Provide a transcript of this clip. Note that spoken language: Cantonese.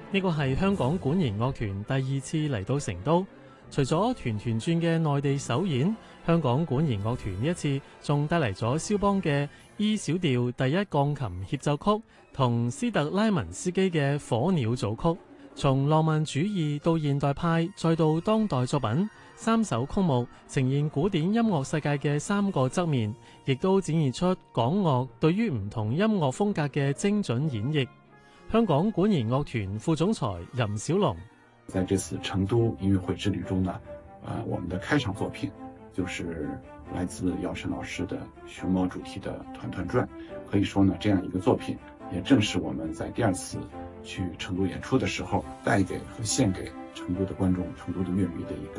呢個係香港管弦樂團第2次嚟到成都，除咗團團轉嘅內地首演，香港管弦樂團呢一次仲帶嚟咗肖邦嘅 E 小調第一鋼琴協奏曲同斯特拉文斯基嘅火鳥組曲，從浪漫主義到現代派再到當代作品，3首曲目呈現古典音樂世界嘅3個側面，亦都展現出港樂對於唔同音樂風格嘅精準演繹。香港管弦樂團副總裁任小龍， 在這次成都音樂會之旅中呢，我們的開場作品就是來自姚晨老師的熊貓主題的團團轉。可以說呢，這樣一個作品也正是我們在第2次去成都演出的時候帶給和獻給成都的觀眾、成都的樂迷的一個